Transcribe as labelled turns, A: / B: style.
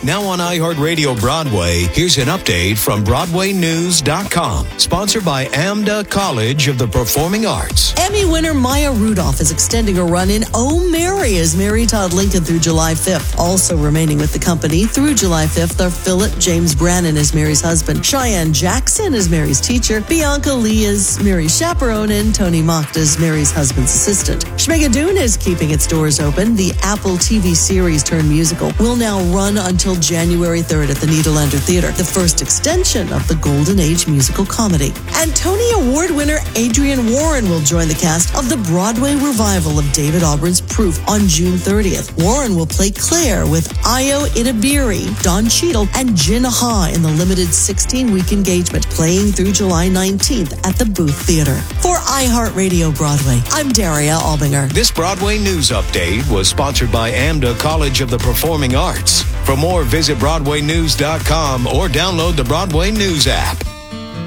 A: Now on iHeartRadio Broadway, here's an update from BroadwayNews.com. Sponsored by AMDA College of the Performing Arts.
B: Emmy winner Maya Rudolph is extending a run in Oh Mary as Mary Todd Lincoln through July 5th. Also remaining with the company through July 5th are Philip James Brannon as Mary's husband, Cheyenne Jackson as Mary's teacher, Bianca Lee as Mary's chaperone, and Tony Mocked as Mary's husband's assistant. Schmigadoon is keeping its doors open. The Apple TV series turned musical will now run until January 3rd at the Nederlander Theater, the first extension of the Golden Age musical comedy. And Tony Award winner Adrienne Warren will join the cast of the Broadway revival of David Auburn's Proof on June 30th. Warren will play Claire with Ayo Idabiri, Don Cheadle, and Jin Ha in the limited 16-week engagement, playing through July 19th at the Booth Theater. For iHeartRadio Broadway, I'm Daria Albinger.
A: This Broadway News Update was sponsored by AMDA College of the Performing Arts. For more, visit BroadwayNews.com or download the Broadway News app.